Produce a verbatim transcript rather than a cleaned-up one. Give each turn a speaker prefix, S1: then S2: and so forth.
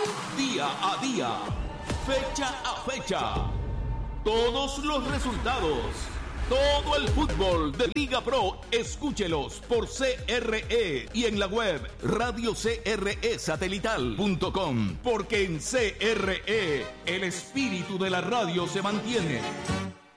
S1: Día a día, fecha a fecha, todos los resultados, todo el fútbol de Liga Pro, escúchelos por C R E y en la web radio c r e satelital punto com, porque en C R E el espíritu de la radio se mantiene.